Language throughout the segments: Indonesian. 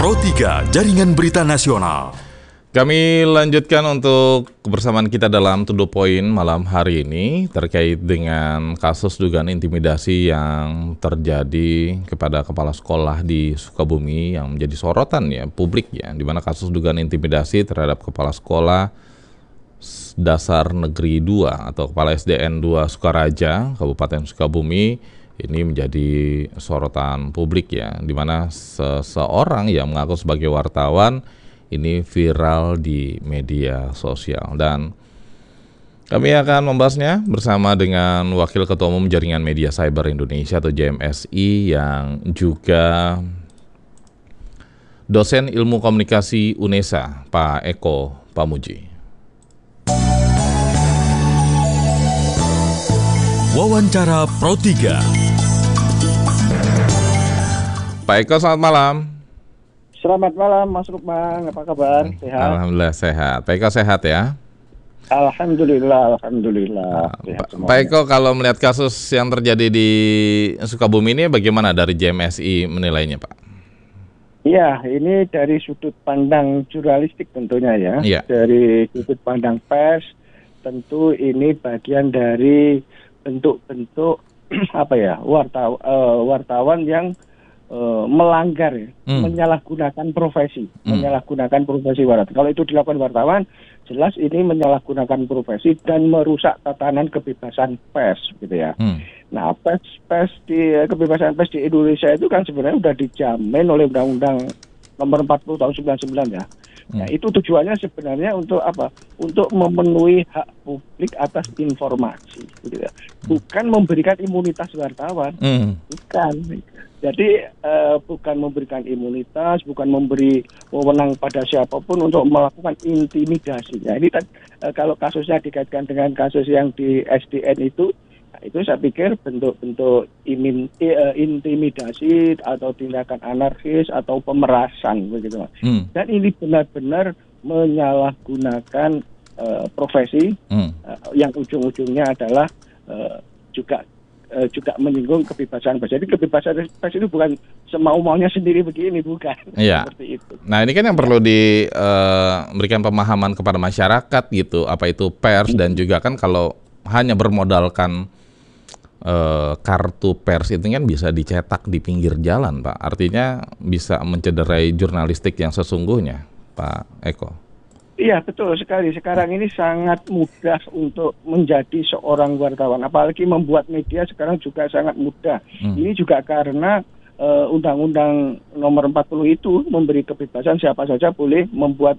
Pro 3 Jaringan Berita Nasional. Kami lanjutkan untuk kebersamaan kita dalam To The Point malam hari ini terkait dengan kasus dugaan intimidasi yang terjadi kepada kepala sekolah di Sukabumi yang menjadi sorotan ya publik ya, di mana kasus dugaan intimidasi terhadap kepala sekolah Dasar Negeri 2 atau Kepala SDN 2 Sukaraja, Kabupaten Sukabumi ini menjadi sorotan publik ya, di mana seseorang yang mengaku sebagai wartawan ini viral di media sosial. Dan kami akan membahasnya bersama dengan Wakil Ketua Umum Jaringan Media Cyber Indonesia atau JMSI yang juga dosen ilmu komunikasi UNESA, Pak Eko Pamuji. Wawancara Pro 3. Pak Eko, selamat malam. Selamat malam Mas Lukman, apa kabar? Sehat? Alhamdulillah sehat. Pak Eko sehat ya? Alhamdulillah. Pak Eko, kalau melihat kasus yang terjadi di Sukabumi ini bagaimana dari JMSI menilainya, Pak? Iya, ini dari sudut pandang jurnalistik tentunya ya. Iya. Dari sudut pandang pers, tentu ini bagian dari bentuk-bentuk wartawan yang melanggar ya, menyalahgunakan profesi wartawan. Kalau itu dilakukan wartawan, jelas ini menyalahgunakan profesi dan merusak tatanan kebebasan pers, gitu ya. Nah, kebebasan pers di Indonesia itu kan sebenarnya sudah dijamin oleh Undang-Undang Nomor 40 Tahun 99 ya. Nah, itu tujuannya sebenarnya untuk apa? Untuk memenuhi hak publik atas informasi, gitu ya. Bukan memberikan imunitas wartawan, bukan. Jadi bukan memberikan imunitas, bukan memberi wewenang pada siapapun untuk melakukan intimidasi. Nah, ini kalau kasusnya dikaitkan dengan kasus yang di SDN itu saya pikir bentuk-bentuk intimidasi atau tindakan anarkis atau pemerasan begitu. Dan ini benar-benar menyalahgunakan profesi yang ujung-ujungnya adalah juga menyinggung kebebasan pers. Jadi kebebasan pers itu bukan semau-maunya sendiri begini, bukan. Iya. Seperti itu. Nah, ini kan yang perlu diberikan pemahaman kepada masyarakat gitu, apa itu pers dan juga kan kalau hanya bermodalkan kartu pers itu kan bisa dicetak di pinggir jalan, Pak. Artinya bisa mencederai jurnalistik yang sesungguhnya, Pak Eko. Iya, betul sekali. Sekarang ini sangat mudah untuk menjadi seorang wartawan. Apalagi membuat media sekarang juga sangat mudah. Ini juga karena Undang-Undang Nomor 40 itu memberi kebebasan siapa saja boleh membuat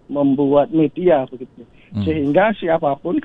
media begitu. Sehingga siapapun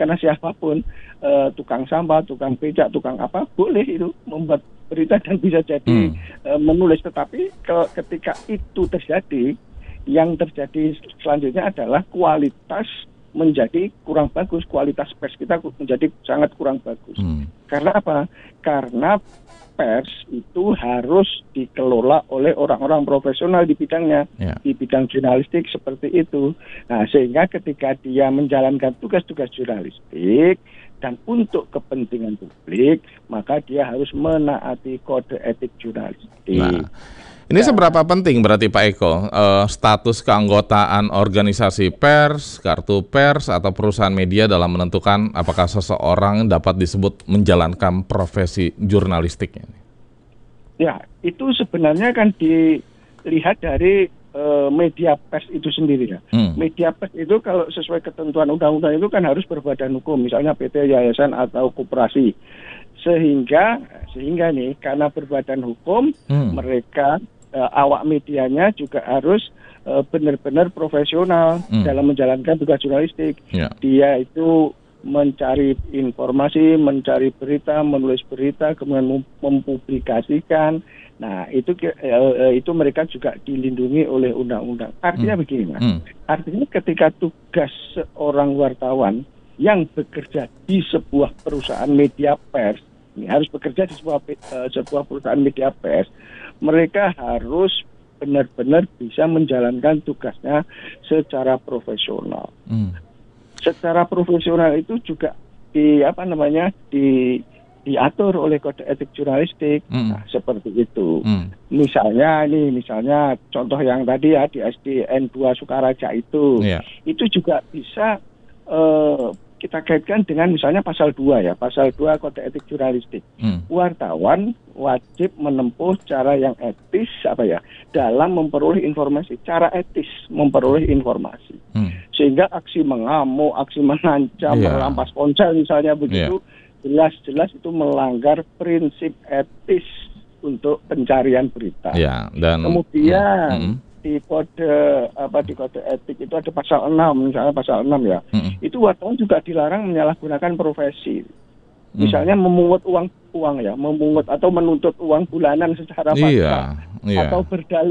tukang sampah, tukang becak, tukang apa boleh itu membuat berita dan bisa jadi menulis. Tetapi ketika itu terjadi, yang terjadi selanjutnya adalah kualitas menjadi kurang bagus, kualitas pers kita menjadi sangat kurang bagus. Karena apa? Karena pers itu harus dikelola oleh orang-orang profesional di bidangnya, di bidang jurnalistik seperti itu. Nah, sehingga ketika dia menjalankan tugas-tugas jurnalistik dan untuk kepentingan publik, maka dia harus menaati kode etik jurnalistik. Nah, ini seberapa penting berarti Pak Eko status keanggotaan organisasi pers, kartu pers atau perusahaan media dalam menentukan apakah seseorang dapat disebut menjalankan profesi jurnalistiknya? Ya, itu sebenarnya kan dilihat dari media pers itu sendiri ya. Media pers itu kalau sesuai ketentuan undang-undang itu kan harus berbadan hukum, misalnya PT, yayasan atau koperasi. Sehingga nih karena berbadan hukum mereka awak medianya juga harus benar-benar profesional dalam menjalankan tugas jurnalistik. Dia itu mencari informasi, mencari berita, menulis berita, kemudian mempublikasikan. Nah, itu mereka juga dilindungi oleh undang-undang. Artinya begini, Mas. Artinya ketika tugas seorang wartawan yang bekerja di sebuah perusahaan media pers, ini harus bekerja di sebuah perusahaan media pers, mereka harus benar-benar bisa menjalankan tugasnya secara profesional. Secara profesional itu juga diatur oleh kode etik jurnalistik. Nah, seperti itu. Misalnya contoh yang tadi ya di SDN 2 Sukaraja itu juga bisa kita kaitkan dengan misalnya pasal 2 ya, pasal 2 kode etik jurnalistik. Wartawan wajib menempuh cara yang etis dalam memperoleh informasi, cara etis memperoleh informasi. Sehingga aksi mengamuk, aksi mengancam, merampas ponsel misalnya begitu, jelas-jelas itu melanggar prinsip etis untuk pencarian berita. Dan kemudian di kode etik itu ada pasal 6, misalnya pasal 6 ya. Itu wartawan juga dilarang menyalahgunakan profesi. Misalnya memungut uang ya, memungut atau menuntut uang bulanan secara paksa, atau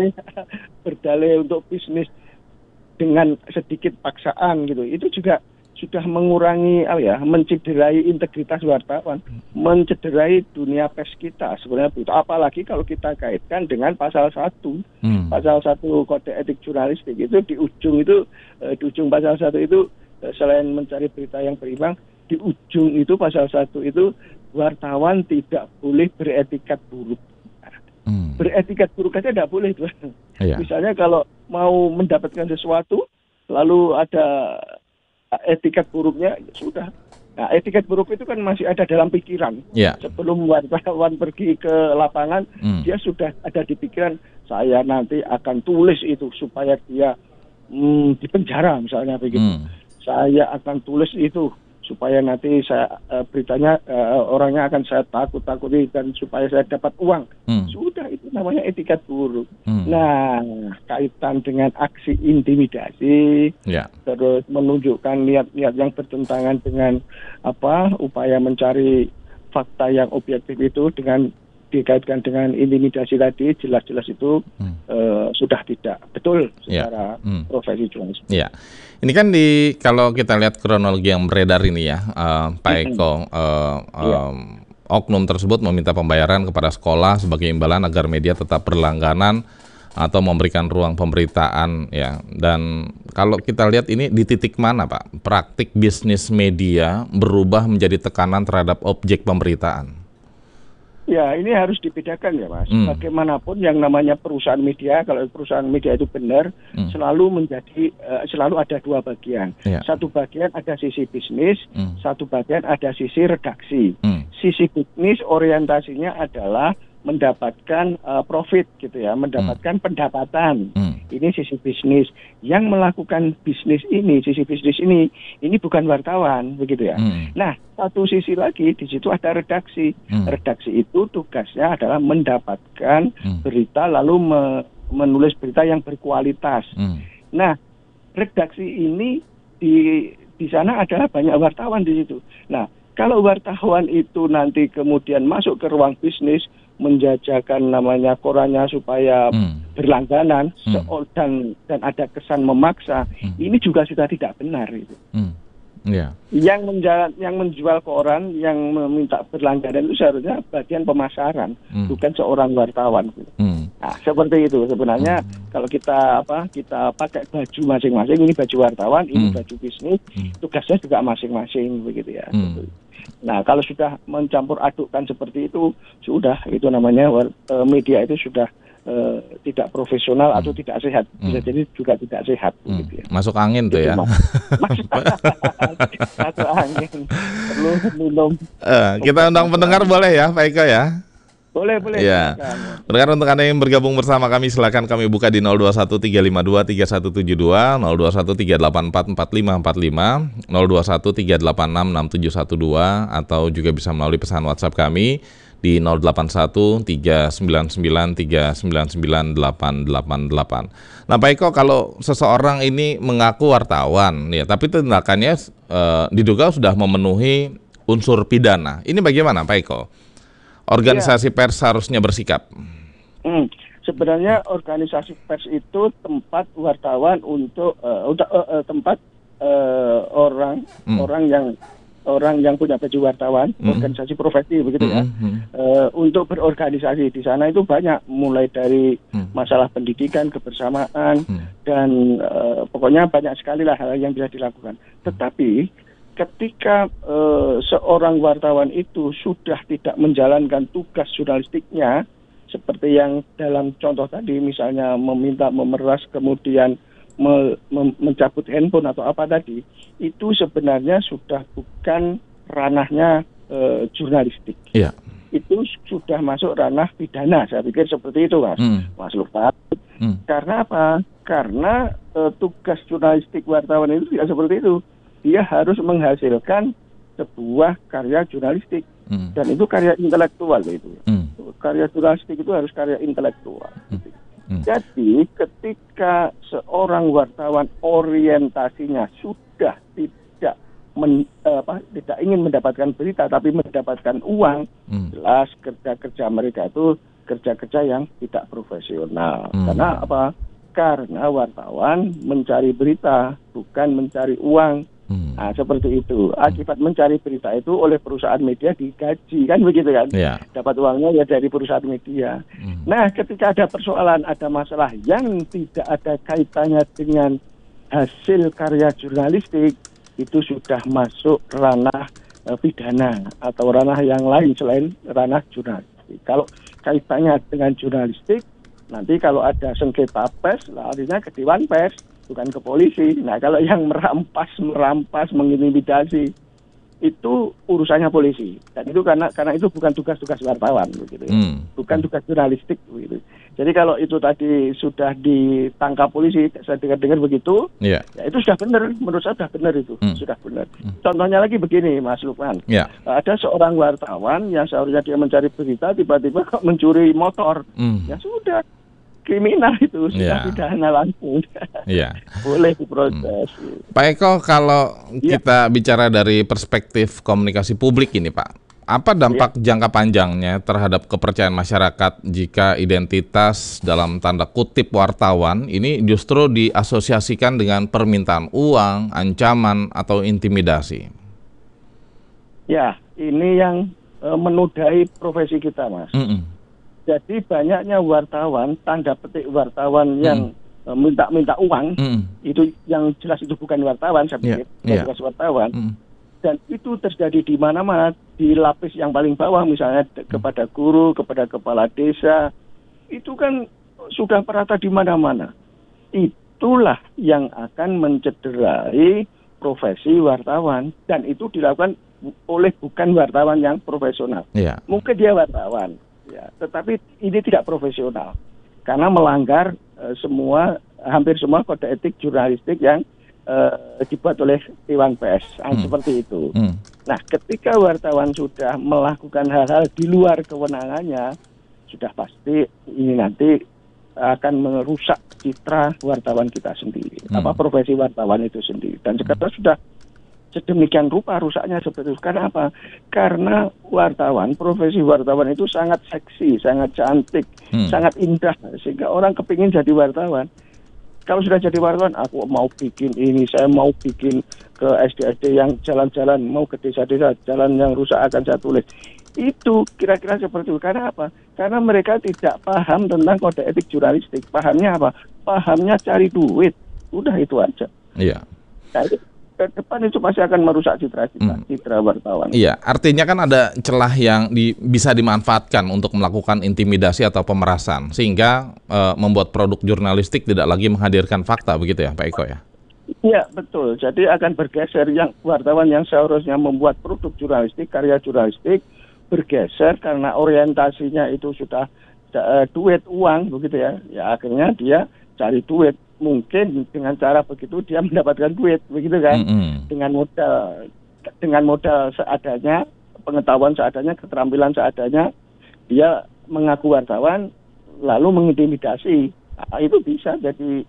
berdalih untuk bisnis dengan sedikit paksaan gitu. Itu juga sudah mengurangi mencederai integritas wartawan, mencederai dunia pers kita sebenarnya begitu. Apalagi kalau kita kaitkan dengan pasal 1. Pasal 1 kode etik jurnalistik itu di ujung pasal 1 itu selain mencari berita yang berimbang, di ujung itu pasal 1 itu wartawan tidak boleh beretikat buruk. Beretikat buruk aja tidak boleh, tuh. Misalnya kalau mau mendapatkan sesuatu lalu ada etiket buruknya, ya sudah. Nah, etiket buruk itu kan masih ada dalam pikiran. Sebelum wartawan pergi ke lapangan, dia sudah ada di pikiran, saya nanti akan tulis itu supaya dia dipenjara misalnya begitu. Saya akan tulis itu supaya nanti beritanya orangnya akan saya takut-takuti dan supaya saya dapat uang. Sudah, itu namanya etiket buruk. Nah, kaitan dengan aksi intimidasi, terus menunjukkan niat-niat yang bertentangan dengan upaya mencari fakta yang objektif itu dengan dikaitkan dengan intimidasi tadi, jelas-jelas itu sudah tidak betul secara profesi jurnalistik. Ini kan kalau kita lihat kronologi yang beredar ini ya, Pak Eko, oknum tersebut meminta pembayaran kepada sekolah sebagai imbalan agar media tetap berlangganan atau memberikan ruang pemberitaan ya. Dan kalau kita lihat ini di titik mana, Pak, praktik bisnis media berubah menjadi tekanan terhadap objek pemberitaan? Ya, ini harus dibedakan ya, Mas. Bagaimanapun yang namanya perusahaan media, kalau perusahaan media itu benar, selalu ada dua bagian. Satu bagian ada sisi bisnis, satu bagian ada sisi redaksi. Sisi bisnis orientasinya adalah mendapatkan profit gitu ya, mendapatkan pendapatan. Ini sisi bisnis. Yang melakukan bisnis ini, sisi bisnis ini bukan wartawan begitu ya. Nah, satu sisi lagi di situ ada redaksi. Redaksi itu tugasnya adalah mendapatkan berita lalu menulis berita yang berkualitas. Nah, redaksi ini di sana adalah banyak wartawan di situ. Nah, kalau wartawan itu nanti kemudian masuk ke ruang bisnis, menjajakan namanya korannya supaya berlangganan dan ada kesan memaksa, ini juga sudah tidak benar itu. Yang menjual koran, yang meminta berlangganan itu seharusnya bagian pemasaran, bukan seorang wartawan. Nah, seperti itu sebenarnya. Kalau kita pakai baju masing-masing, ini baju wartawan, ini baju bisnis, tugasnya juga masing-masing begitu ya. Nah, kalau sudah mencampur adukkan seperti itu, sudah itu namanya media itu sudah tidak profesional atau tidak sehat. Bisa jadi juga tidak sehat. Gitu ya. Masuk angin tuh ya. Masuk angin. Perlu minum. Kita undang pendengar boleh ya, Pak Eko ya? Boleh. Ya. Pendengar, untuk Anda yang bergabung bersama kami, silakan kami buka di 0213523172, 0213844545, 0213866712, atau juga bisa melalui pesan WhatsApp kami di 081399399888. Nah, Pak Eko, kalau seseorang ini mengaku wartawan ya, tapi tindakannya diduga sudah memenuhi unsur pidana, ini bagaimana, Pak Eko? Organisasi pers harusnya bersikap. Sebenarnya organisasi pers itu tempat wartawan untuk tempat orang yang punya baju wartawan, organisasi profesi begitu ya, untuk berorganisasi di sana itu banyak, mulai dari masalah pendidikan, kebersamaan, dan pokoknya banyak sekali lah hal yang bisa dilakukan. Tetapi ketika seorang wartawan itu sudah tidak menjalankan tugas jurnalistiknya, seperti yang dalam contoh tadi, misalnya meminta memeras kemudian mencabut handphone atau apa tadi, itu sebenarnya sudah bukan ranahnya jurnalistik. Iya. Itu sudah masuk ranah pidana, saya pikir seperti itu, Mas Lukman. Karena apa? Karena tugas jurnalistik wartawan itu tidak seperti itu. Dia harus menghasilkan sebuah karya jurnalistik, dan itu karya intelektual itu. Karya jurnalistik itu harus karya intelektual. Jadi ketika seorang wartawan orientasinya sudah tidak ingin mendapatkan berita tapi mendapatkan uang, jelas kerja-kerja mereka itu kerja-kerja yang tidak profesional. Karena apa? Karena wartawan mencari berita, bukan mencari uang. Nah, seperti itu. Akibat mencari berita itu oleh perusahaan media digaji, kan begitu kan? Yeah. Dapat uangnya ya dari perusahaan media. Nah, ketika ada persoalan, ada masalah yang tidak ada kaitannya dengan hasil karya jurnalistik, itu sudah masuk ranah pidana atau ranah yang lain selain ranah jurnalistik. Kalau kaitannya dengan jurnalistik, nanti kalau ada sengketa pers, larinya ke Dewan Pers, bukan ke polisi. Nah, kalau yang merampas, mengintimidasi, itu urusannya polisi. Dan itu karena itu bukan tugas-tugas wartawan, begitu. Bukan tugas jurnalistik, begitu. Jadi kalau itu tadi sudah ditangkap polisi, saya dengar begitu, ya itu sudah benar. Menurut saya sudah benar itu, sudah benar. Contohnya lagi begini, Mas Lukman. Ada seorang wartawan yang seharusnya dia mencari berita, tiba-tiba kok mencuri motor. Ya sudah. Kriminal itu sudah pidana langsung. Boleh diproses. Pak Eko, kalau kita bicara dari perspektif komunikasi publik ini, Pak, apa dampak jangka panjangnya terhadap kepercayaan masyarakat jika identitas dalam tanda kutip wartawan ini justru diasosiasikan dengan permintaan uang, ancaman, atau intimidasi? Ya, ini yang menodai profesi kita, Mas. Jadi banyaknya wartawan, tanda petik wartawan yang minta uang, itu yang jelas itu bukan wartawan, saya pikir, bukan wartawan. Dan itu terjadi di mana-mana, di lapis yang paling bawah, misalnya kepada guru, kepada kepala desa, itu kan sudah merata di mana-mana. Itulah yang akan mencederai profesi wartawan, dan itu dilakukan oleh bukan wartawan yang profesional. Mungkin dia wartawan. Ya, tetapi ini tidak profesional karena melanggar hampir semua kode etik jurnalistik yang dibuat oleh Dewan Pers, seperti itu. Nah, ketika wartawan sudah melakukan hal-hal di luar kewenangannya, sudah pasti ini nanti akan merusak citra wartawan kita sendiri, profesi wartawan itu sendiri. Dan sekarang sudah sedemikian rupa rusaknya seperti itu. Karena apa? Karena profesi wartawan itu sangat seksi, sangat cantik, sangat indah, sehingga orang kepingin jadi wartawan. Kalau sudah jadi wartawan, aku mau bikin ini, saya mau bikin ke SD-SD yang jalan-jalan, mau ke desa-desa, jalan yang rusak akan saya tulis. Itu kira-kira seperti itu. Karena apa? Karena mereka tidak paham tentang kode etik jurnalistik. Pahamnya apa? Pahamnya cari duit. Udah itu aja. Iya. Nah, ke depan itu pasti akan merusak citra wartawan. Iya, artinya kan ada celah yang bisa dimanfaatkan untuk melakukan intimidasi atau pemerasan, sehingga membuat produk jurnalistik tidak lagi menghadirkan fakta, begitu ya, Pak Eko ya? Iya, betul. Jadi akan bergeser yang wartawan yang seharusnya membuat produk jurnalistik, karya jurnalistik, bergeser karena orientasinya itu sudah duit, uang, begitu ya. Ya akhirnya dia cari duit. Mungkin dengan cara begitu dia mendapatkan duit, begitu kan? Dengan modal seadanya, pengetahuan seadanya, keterampilan seadanya, dia mengaku wartawan lalu mengintimidasi. Nah, itu bisa jadi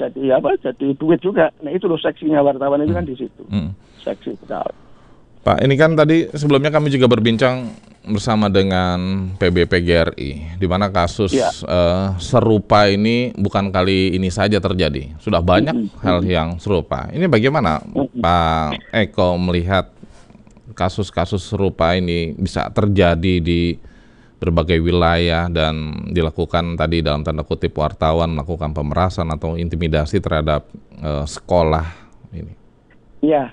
duit juga. Nah, itu loh seksinya wartawan itu kan di situ. Seksi betul. Pak, ini kan tadi sebelumnya kami juga berbincang bersama dengan PBPGRI, di mana kasus serupa ini bukan kali ini saja terjadi. Sudah banyak hal yang serupa. Ini bagaimana Pak Eko melihat kasus-kasus serupa ini bisa terjadi di berbagai wilayah dan dilakukan tadi dalam tanda kutip wartawan melakukan pemerasan atau intimidasi terhadap sekolah ini? Ya.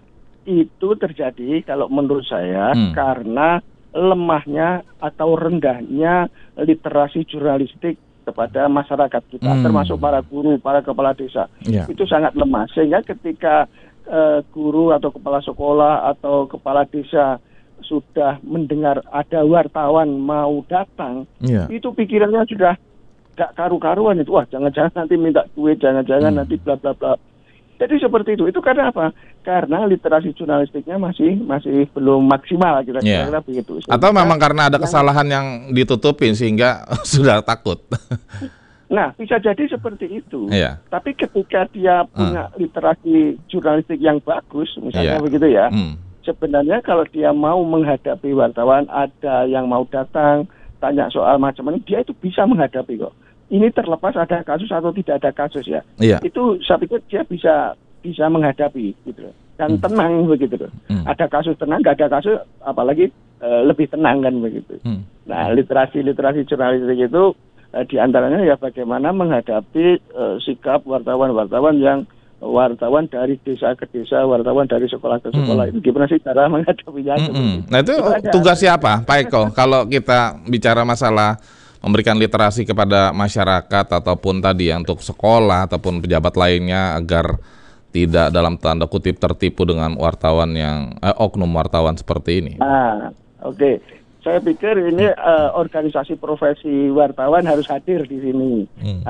itu terjadi kalau menurut saya karena lemahnya atau rendahnya literasi jurnalistik kepada masyarakat kita, termasuk para guru, para kepala desa. Itu sangat lemah, sehingga ketika guru atau kepala sekolah atau kepala desa sudah mendengar ada wartawan mau datang, itu pikirannya sudah gak karu-karuan itu. Wah, jangan-jangan nanti minta duit, jangan-jangan nanti bla bla bla. Jadi seperti itu. Itu karena apa? Karena literasi jurnalistiknya masih belum maksimal, kira-kira begitu. Atau memang karena ada kesalahan yang ditutupin sehingga sudah takut. Nah, bisa jadi seperti itu. Tapi ketika dia punya literasi jurnalistik yang bagus, misalnya begitu ya, sebenarnya kalau dia mau menghadapi wartawan, ada yang mau datang, tanya soal macam-macam, dia itu bisa menghadapi kok. Ini terlepas ada kasus atau tidak ada kasus ya. Itu saya pikir dia bisa menghadapi gitu. Dan tenang begitu loh. Ada kasus tenang, nggak ada kasus apalagi lebih tenang kan begitu. Nah, literasi jurnalistik itu diantaranya ya bagaimana menghadapi sikap wartawan-wartawan yang wartawan dari desa ke desa, wartawan dari sekolah ke sekolah, itu gimana sih cara menghadapinya? Nah itu tugas siapa, Pak Eko? Kalau kita bicara masalah memberikan literasi kepada masyarakat ataupun tadi ya untuk sekolah ataupun pejabat lainnya agar tidak dalam tanda kutip tertipu dengan wartawan yang oknum wartawan seperti ini. Oke. Saya pikir ini organisasi profesi wartawan harus hadir di sini,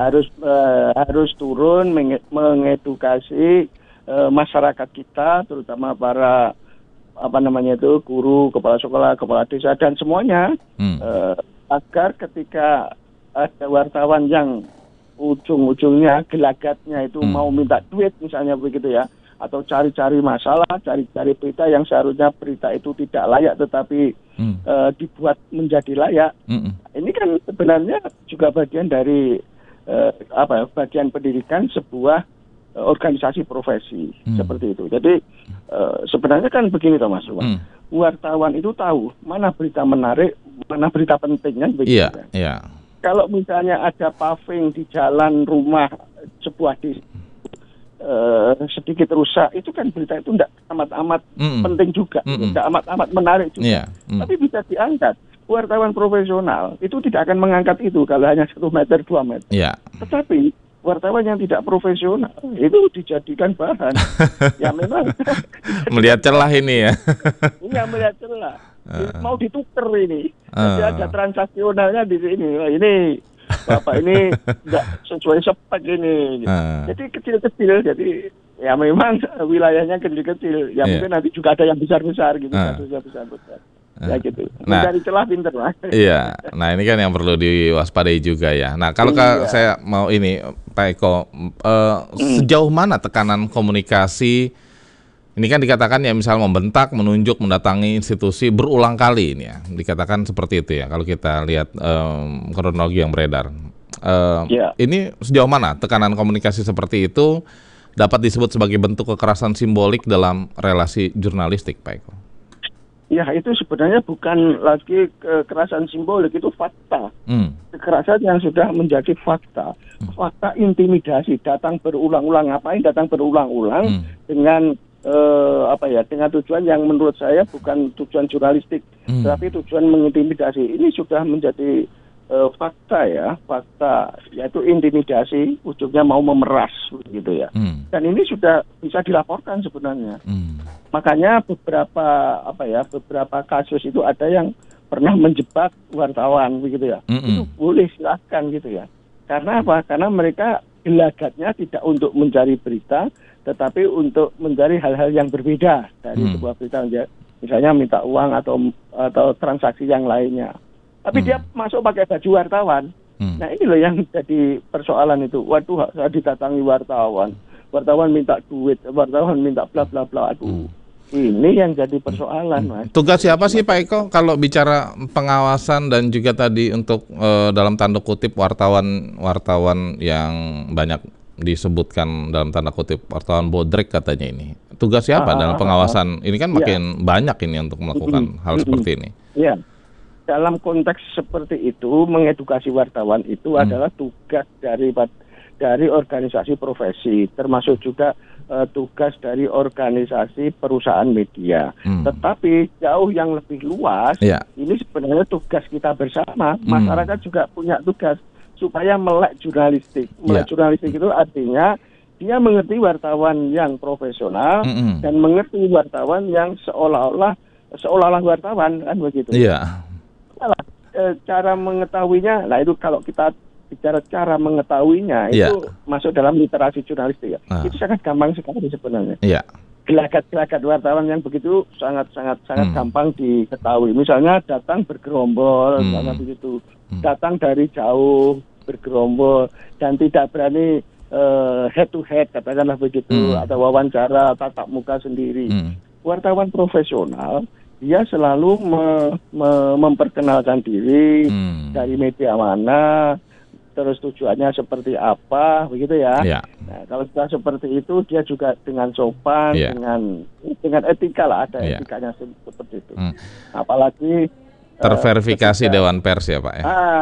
harus turun mengedukasi masyarakat kita, terutama para guru, kepala sekolah, kepala desa dan semuanya, agar ketika ada wartawan yang ujung-ujungnya gelagatnya itu mau minta duit misalnya begitu ya, atau cari-cari masalah, cari-cari berita yang seharusnya berita itu tidak layak tetapi dibuat menjadi layak. Ini kan sebenarnya juga bagian dari bagian pendidikan sebuah organisasi profesi seperti itu. Jadi sebenarnya kan begini Mas Ruwan. Wartawan itu tahu mana berita menarik, mana berita pentingnya begitu. Kalau misalnya ada paving di jalan rumah sebuah desa sedikit rusak, itu kan berita itu tidak amat-amat penting juga, tidak amat-amat menarik juga. Tapi bisa diangkat. Wartawan profesional itu tidak akan mengangkat itu kalau hanya 1 meter 2 meter. Tetapi wartawan yang tidak profesional itu dijadikan bahan. Ya memang melihat celah ini ya. Iya, melihat celah. Mau ditukar ini. Nanti ada transaksionalnya di sini. Ini Bapak ini nggak sesuai spek ini. Jadi kecil-kecil. Jadi ya memang wilayahnya kecil-kecil. Ya mungkin nanti juga ada yang besar-besar gitu. Kasusnya besar-besar. Ya gitu. Mencari celah pinter lah. Iya. Nah ini kan yang perlu diwaspadai juga ya. Nah kalau saya mau ini Pak Eko, sejauh mana tekanan komunikasi ini kan dikatakan ya misal membentak, menunjuk, mendatangi institusi berulang kali ini ya. Dikatakan seperti itu ya kalau kita lihat kronologi yang beredar. Ini sejauh mana tekanan komunikasi seperti itu dapat disebut sebagai bentuk kekerasan simbolik dalam relasi jurnalistik, Pak Eko? Ya itu sebenarnya bukan lagi kekerasan simbolik, itu fakta. Kekerasan yang sudah menjadi fakta. Fakta intimidasi, datang berulang-ulang. Ngapain datang berulang-ulang dengan dengan tujuan yang menurut saya bukan tujuan jurnalistik, tapi tujuan mengintimidasi. Ini sudah menjadi fakta ya, fakta yaitu intimidasi, ujungnya mau memeras gitu ya. Dan ini sudah bisa dilaporkan sebenarnya. Makanya beberapa kasus itu ada yang pernah menjebak wartawan begitu ya. Itu boleh silahkan gitu ya. Karena apa? Karena mereka gelagatnya tidak untuk mencari berita, tetapi untuk mencari hal-hal yang berbeda dari sebuah berita, misalnya minta uang atau transaksi yang lainnya. Tapi dia masuk pakai baju wartawan. Nah ini loh yang jadi persoalan itu. Waduh, saya didatangi wartawan minta duit, wartawan minta bla bla bla. Aduh, ini yang jadi persoalan, Mas. Tugas siapa sih Pak Eko kalau bicara pengawasan dan juga tadi untuk dalam tanda kutip wartawan yang banyak disebutkan dalam tanda kutip wartawan bodrek katanya ini. Tugas siapa dalam pengawasan? Ini kan makin banyak ini untuk melakukan hal seperti ini. Iya. Dalam konteks seperti itu, mengedukasi wartawan itu adalah tugas dari organisasi profesi, termasuk juga tugas dari organisasi perusahaan media. Tetapi jauh yang lebih luas, ini sebenarnya tugas kita bersama. Masyarakat juga punya tugas supaya melek jurnalistik. Melek jurnalistik itu artinya dia mengerti wartawan yang profesional dan mengerti wartawan yang seolah-olah wartawan, kan begitu. Cara mengetahuinya, nah itu kalau kita bicara cara mengetahuinya itu masuk dalam literasi jurnalistik ya. Itu sangat gampang sekali sebenarnya. Gelagat-gelagat wartawan yang begitu sangat gampang diketahui. Misalnya datang bergerombol, misalnya begitu. Datang dari jauh bergerombol dan tidak berani head to head, katakanlah begitu, atau wawancara tatap muka sendiri. Wartawan profesional dia selalu memperkenalkan diri dari media mana, terus tujuannya seperti apa, begitu ya. Nah, kalau sudah seperti itu, dia juga dengan sopan, dengan etika lah, ada etikanya seperti itu. Apalagi terverifikasi Dewan Pers ya Pak ya.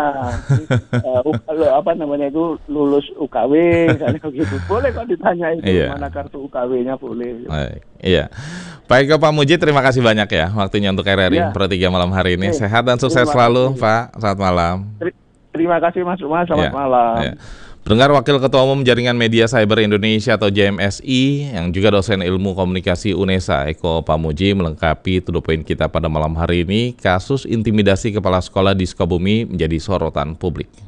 Itu lulus UKW, misalnya begitu. Boleh kok ditanya itu mana kartu UKW-nya, boleh. Iya. Baik Pak Muji, terima kasih banyak ya waktunya untuk RRI Pro 3 malam hari ini. Sehat dan sukses selalu Pak. Selamat malam. Terima kasih Mas Umar, selamat malam. Pendengar, Wakil Ketua Umum Jaringan Media Cyber Indonesia atau JMSI yang juga dosen ilmu komunikasi UNESA, Eko Pamuji, melengkapi to the point kita pada malam hari ini. Kasus intimidasi kepala sekolah di Sukabumi menjadi sorotan publik.